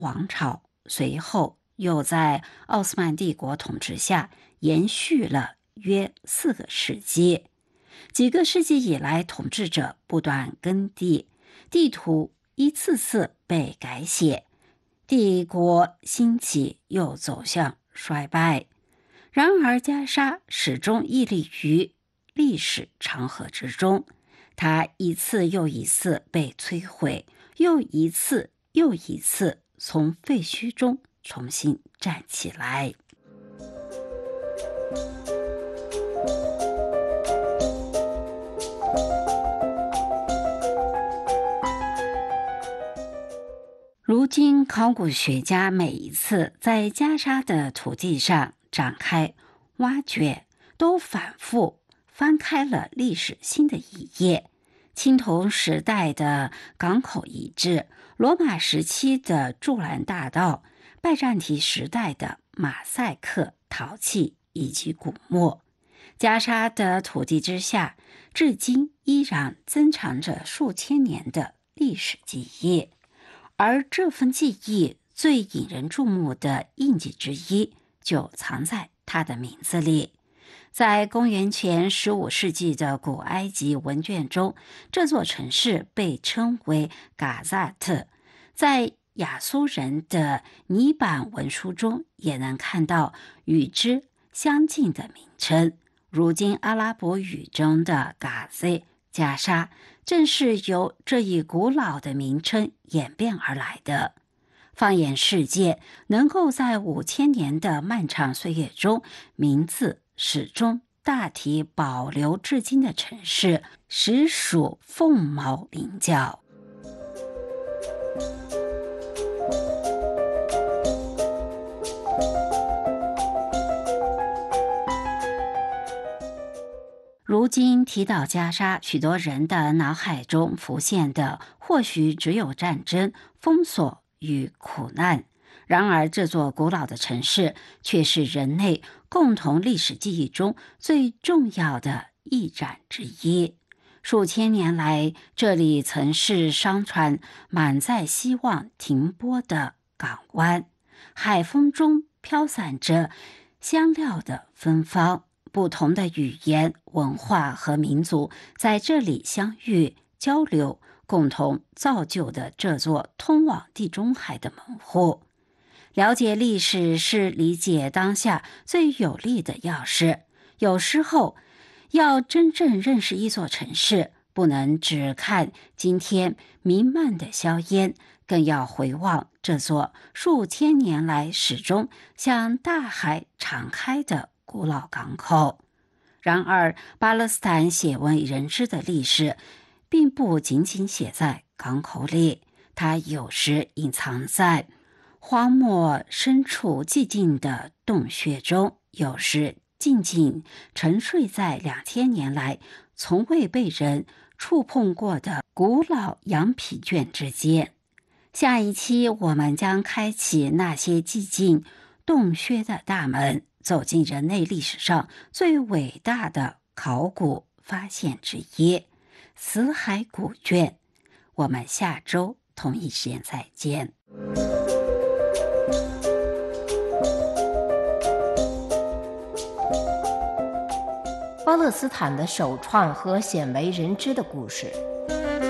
王朝，随后又在奥斯曼帝国统治下延续了约4个世纪。几个世纪以来，统治者不断更替，地图一次次被改写，帝国兴起又走向衰败。然而加沙始终屹立于历史长河之中，它一次又一次被摧毁，又一次又一次从废墟中重新站起来。如今考古学家每一次在加沙的土地上展开挖掘，都反复翻开了历史新的一页。青铜时代的港口遗址，罗马时期的柱兰大道，拜占庭时代的马赛克陶器以及古墓。加沙的土地之下，至今依然珍藏着数千年的历史记忆。而这份记忆最引人注目的印记之一，就藏在它的名字里。在公元前15世纪的古埃及文卷中，这座城市被称为嘎扎特。在亚述人的泥板文书中，也能看到与之相近的名称。如今阿拉伯语中的嘎塞加沙，正是由这一古老的名称演变而来的。放眼世界，能够在5000年的漫长岁月中，名字始终大体保留至今的城市，实属凤毛麟角。如今提到加沙，许多人的脑海中浮现的或许只有战争、封锁与苦难。然而，这座古老的城市却是人类共同历史记忆中最重要的驿站之一。数千年来，这里曾是商船满载希望停泊的港湾，海风中飘散着香料的芬芳。不同的语言、文化和民族在这里相遇、交流，共同造就的这座通往地中海的门户。了解历史是理解当下最有力的钥匙。有时候，要真正认识一座城市，不能只看今天弥漫的硝烟，更要回望这座数千年来始终向大海敞开的古老港口。然而，巴勒斯坦鲜为人知的历史，并不仅仅写在港口里，它有时隐藏在荒漠深处寂静的洞穴中，有时静静沉睡在2000年来从未被人触碰过的古老羊皮卷之间。下一期我们将开启那些寂静洞穴的大门，走进人类历史上最伟大的考古发现之一——死海古卷。我们下周同一时间再见。 巴勒斯坦的首创和鲜为人知的故事，